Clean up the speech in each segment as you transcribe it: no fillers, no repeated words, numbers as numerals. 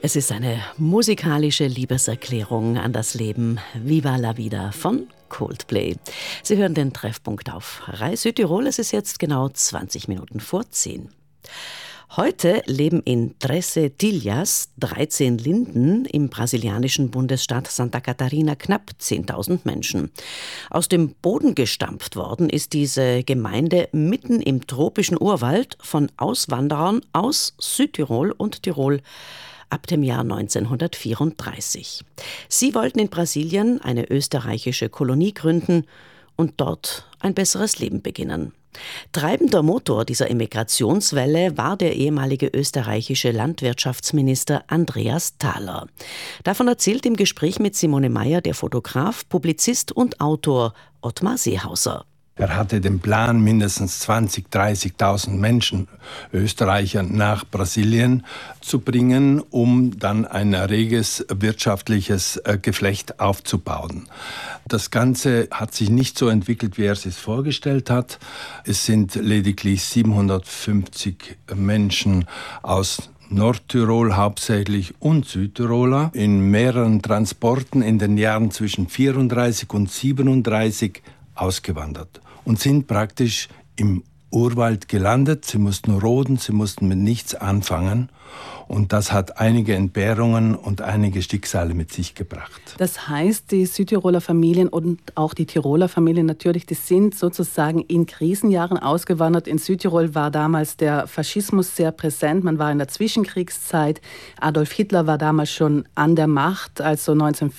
Es ist eine musikalische Liebeserklärung an das Leben. Viva la Vida von Coldplay. Sie hören den Treffpunkt auf Rai Südtirol. Es ist jetzt genau 20 Minuten vor 10. Heute leben in Trece Tilhas, 13 Linden, im brasilianischen Bundesstaat Santa Catarina knapp 10.000 Menschen. Aus dem Boden gestampft worden ist diese Gemeinde mitten im tropischen Urwald von Auswanderern aus Südtirol und Tirol ab dem Jahr 1934. Sie wollten in Brasilien eine österreichische Kolonie gründen und dort ein besseres Leben beginnen. Treibender Motor dieser Emigrationswelle war der ehemalige österreichische Landwirtschaftsminister Andreas Thaler. Davon erzählt im Gespräch mit Simone Meyer der Fotograf, Publizist und Autor Ottmar Seehauser. Er hatte den Plan, mindestens 20.000, 30.000 Menschen, Österreicher, nach Brasilien zu bringen, um dann ein reges wirtschaftliches Geflecht aufzubauen. Das Ganze hat sich nicht so entwickelt, wie er es sich vorgestellt hat. Es sind lediglich 750 Menschen aus Nordtirol hauptsächlich und Südtiroler in mehreren Transporten in den Jahren zwischen 34 und 37 ausgewandert und sind praktisch im Urwald gelandet. Sie mussten roden, sie mussten mit nichts anfangen. Und das hat einige Entbehrungen und einige Schicksale mit sich gebracht. Das heißt, die Südtiroler Familien und auch die Tiroler Familien natürlich, die sind sozusagen in Krisenjahren ausgewandert. In Südtirol war damals der Faschismus sehr präsent. Man war in der Zwischenkriegszeit. Adolf Hitler war damals schon an der Macht. Also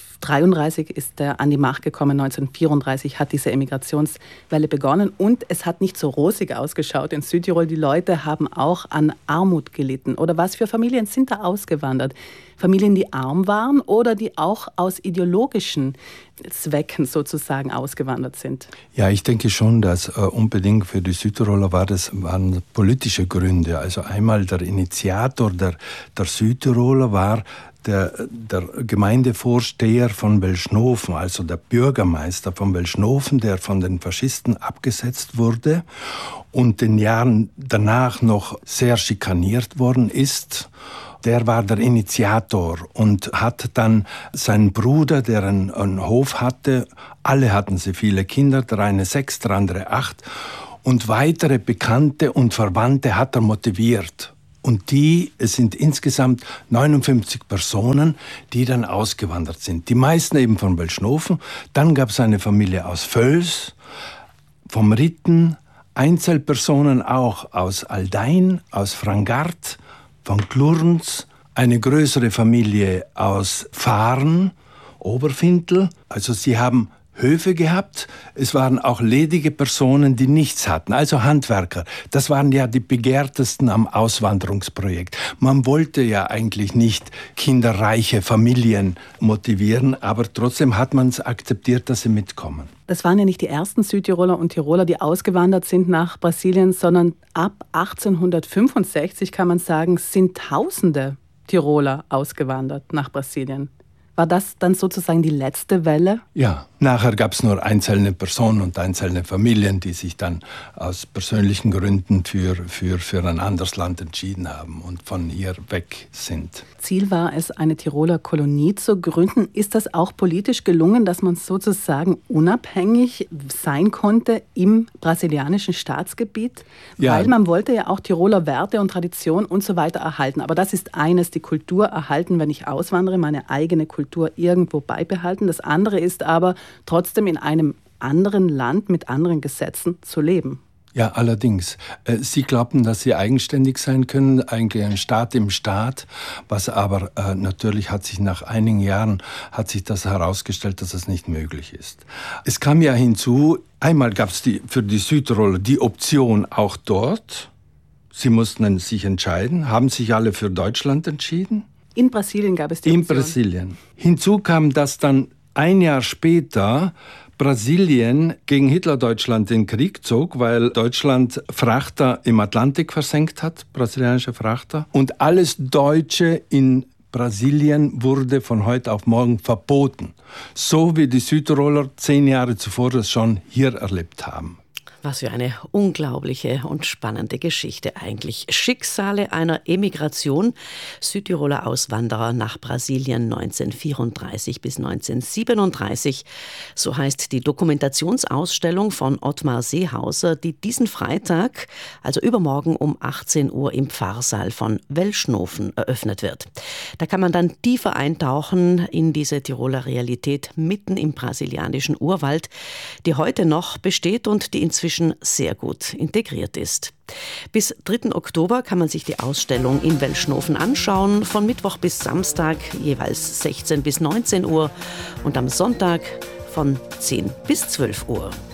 1933 ist er an die Macht gekommen. 1934 hat diese Emigrationswelle begonnen. Und es hat nicht so rosig ausgeschaut in Südtirol. Die Leute haben auch an Armut gelitten. Oder was für Familien sind da ausgewandert? Familien, die arm waren oder die auch aus ideologischen Zwecken sozusagen ausgewandert sind? Ja, ich denke schon, dass unbedingt für die Südtiroler waren politische Gründe. Also einmal der Initiator der Südtiroler war der Gemeindevorsteher von Welschnofen, also der Bürgermeister von Welschnofen, der von den Faschisten abgesetzt wurde und den Jahren danach noch sehr schikaniert worden ist. Der war der Initiator und hat dann seinen Bruder, der einen Hof hatte, alle hatten sie viele Kinder, der eine 6, der andere 8, und weitere Bekannte und Verwandte hat er motiviert. Und es sind insgesamt 59 Personen, die dann ausgewandert sind. Die meisten eben von Welschnofen. Dann gab es eine Familie aus Völs, vom Ritten, Einzelpersonen auch aus Aldein, aus Frangart, von Glurns, eine größere Familie aus Fahren, Oberfintel. Also sie haben Höfe gehabt. Es waren auch ledige Personen, die nichts hatten, also Handwerker. Das waren ja die begehrtesten am Auswanderungsprojekt. Man wollte ja eigentlich nicht kinderreiche Familien motivieren, aber trotzdem hat man es akzeptiert, dass sie mitkommen. Das waren ja nicht die ersten Südtiroler und Tiroler, die ausgewandert sind nach Brasilien, sondern ab 1865, kann man sagen, sind Tausende Tiroler ausgewandert nach Brasilien. War das dann sozusagen die letzte Welle? Ja, nachher gab es nur einzelne Personen und einzelne Familien, die sich dann aus persönlichen Gründen für ein anderes Land entschieden haben und von hier weg sind. Ziel war es, eine Tiroler Kolonie zu gründen. Ist das auch politisch gelungen, dass man sozusagen unabhängig sein konnte im brasilianischen Staatsgebiet? Ja. Weil man wollte ja auch Tiroler Werte und Tradition und so weiter erhalten. Aber das ist eines, die Kultur erhalten, wenn ich auswandere, meine eigene Kultur irgendwo beibehalten. Das andere ist aber trotzdem in einem anderen Land mit anderen Gesetzen zu leben. Ja, allerdings. Sie glaubten, dass sie eigenständig sein können, eigentlich ein Staat im Staat, was aber natürlich hat sich nach einigen Jahren das herausgestellt, dass das nicht möglich ist. Es kam ja hinzu, einmal gab es für die Südtiroler die Option auch dort. Sie mussten sich entscheiden, haben sich alle für Deutschland entschieden. In Brasilien gab es die Option. In Brasilien. Hinzu kam, dass dann ein Jahr später Brasilien gegen Hitlerdeutschland den Krieg zog, weil Deutschland Frachter im Atlantik versenkt hat, brasilianische Frachter. Und alles Deutsche in Brasilien wurde von heute auf morgen verboten. So wie die Südtiroler 10 Jahre zuvor das schon hier erlebt haben. Was für eine unglaubliche und spannende Geschichte eigentlich. Schicksale einer Emigration. Südtiroler Auswanderer nach Brasilien 1934 bis 1937. So heißt die Dokumentationsausstellung von Ottmar Seehauser, die diesen Freitag, also übermorgen um 18 Uhr im Pfarrsaal von Welschnofen eröffnet wird. Da kann man dann tiefer eintauchen in diese Tiroler Realität mitten im brasilianischen Urwald, die heute noch besteht und die inzwischen sehr gut integriert ist. Bis 3. Oktober kann man sich die Ausstellung in Welschnofen anschauen, von Mittwoch bis Samstag jeweils 16 bis 19 Uhr und am Sonntag von 10 bis 12 Uhr.